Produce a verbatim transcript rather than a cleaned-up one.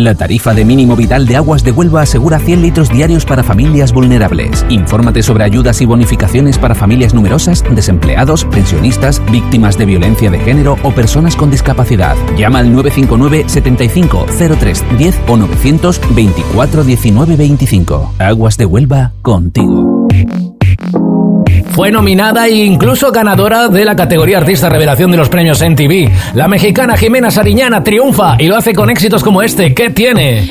La tarifa de mínimo vital de Aguas de Huelva asegura cien litros diarios para familias vulnerables. Infórmate sobre ayudas y bonificaciones para familias numerosas, desempleados, pensionistas, víctimas de violencia de género o personas con discapacidad. Llama al nueve cinco nueve, setenta y cinco, cero tres, diez o novecientos veinticuatro diecinueve veinticinco. Aguas de Huelva, contigo. Fue nominada e incluso ganadora de la categoría Artista Revelación de los premios M T V. La mexicana Jimena Sariñana triunfa y lo hace con éxitos como este, ¿Qué tiene?